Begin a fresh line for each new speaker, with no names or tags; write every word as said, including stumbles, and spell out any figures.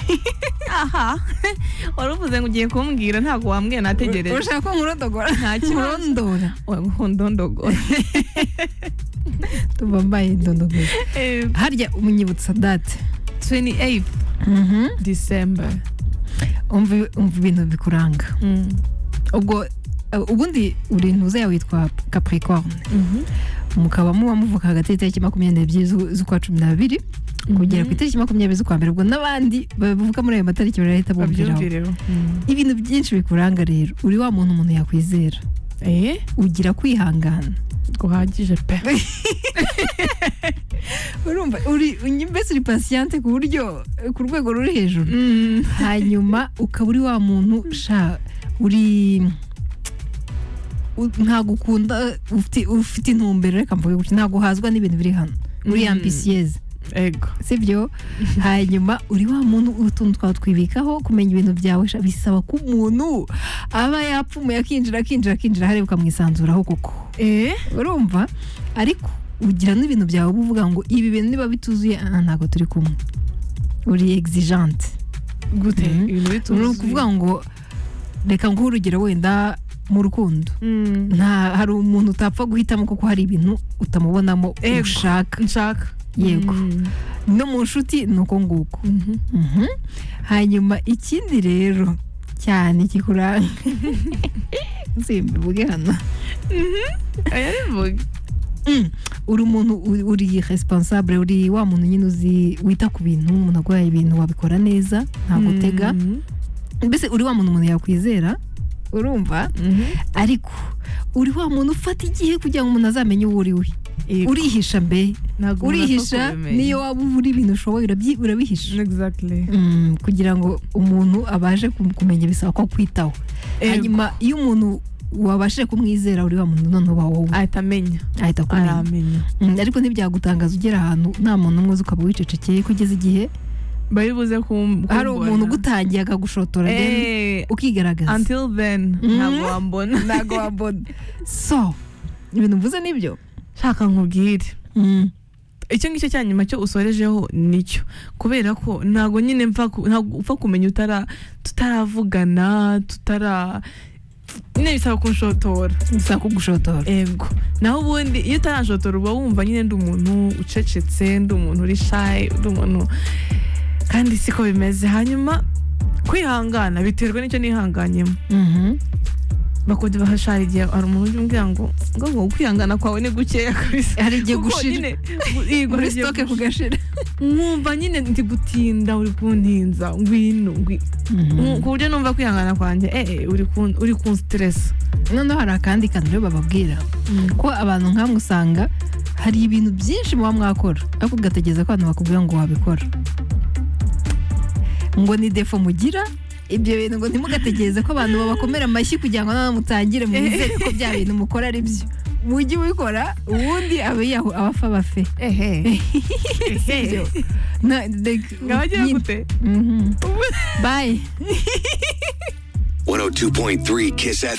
aha waruvuze ngo ugiye kumbwira ntago wambwiye nategereje
ushaka ko nkurondogora
nta
nkurondora
ndondogora
tuba mbaye ndondogora harya umunyibutsa date
twenty-eighth
mhm
December
umva umva ibintu bikuranga ubwo ubundi uri ntuze yawe witwa Capricorne mukaba muba muvuka hagati y'itariki makumyabiri z'ukwa cumi n'abiri kugera ku itariki makumyabiri z'ukwa mbere ubwo n'abandi bavuga muri ayo matariki barahita bumviraho ibintu byinshi bikuranga rero uri wa muntu umuntu yakwizera
eh
ugira kwihangana
guhagije pe
urumva uri mbese uri patiente ku buryo ku rwego ruri hejuru hanyuma ukaba uri wa muntu sha uri ntago ukunda ufite ufite intumbero reka mvuge gutya ntago hazwa n'ibintu biri hano uri ambitieuse
ego
sibyo hanyuma uri wa muntu utuntu twa twibikaho kumenya ibintu byawe bisaba ko umuntu aba yapfumuye akinjira akinjira akinjira hari ukamwisanzuraho kuko
eh
urumva ariko ugira n'ibintu byawe uvuga ngo ibi bintu niba bituzuye ntago turi kumwe uri exigente
gute ibintu bituzuye
kuvuga ngo reka ngo urugero wenda mu rukundo nta hari umuntu utapfa guhitamo kuko hari ibintu utamubonamo ushaka
nshaka
yego no mu nshuti nuko nguko hanyuma ikindi rero cyane kikuranga simbivuge hano
ayarivuge
uri umuntu uri responsable uri wa muntu nyine uzi wita ku bintu umuntu aguhaye ibintu wabikora neza ntabwo utega mbese uri wa muntu umuntu yakwizera urumva ariko uri wa muntu ufata igihe kugira ngo umuntu azamenye uwo uri we urihisha mbe urihisha niyo waba uri ibintu ushoboye urabihisha
exactly
kugira ngo umuntu abashe kumenya bisaba ko kwitaho hanyuma iyo umuntu wabashije kumwizera uri wa muntu none uba wowe
ahita amenya
ahita kumenya ariko ntibyagutangaza ugera ahantu nta muntu umwe ukaba wicecekeye kugeza igihe
bari buze kumbona
hari umuntu ugutangiye akagushotora then ukigaragaza
until then ntabwo wambona
ntabwo wambona so ibintu mvuze nibyo
shaka nkubwire icyo ngicyo cya nyuma cyo usorejeho nicyo kubera ko ntago nyine mfa upfa kumenya utara tutaravugana tutara nyine bisaba kunshotora
bisaba kugushotora
ego naho ubundi iyo utaranashotora uba wumva nyine ndi umuntu ucecetse ndi umuntu uri shy ndi umuntu kandi siko bimeze hanyuma kwihangana biterwa n'icyo nihanganyemo bakode bahashara igihe hari umuntu umbwira ngo ngo kwihangana kwawe ni gukeya kabisa
hari igihe gushira muri stoke kugashira
mwumva nyine ndi gutinda uri kuntinza ngwino ku buryo numva kwihangana kwanjye eh uri kun uri kun stress
none hari akandi kantu rero bababwira ko abantu nkamwe usanga hari ibintu byinshi muba mwakora ariko ugategeza ko abantu bakubwira ngo wabikora ngo ni defo mugira ibyo bintu ngo ntimugategereze ko abantu babakomera amashyi kugira ngo none mutangire mwizere ko bya bintu mukora ari byo mujye ubikora ubundi abayaho abafa bafe
ehe
sibyo
ngabagira gute
bye
one oh two point three Kiss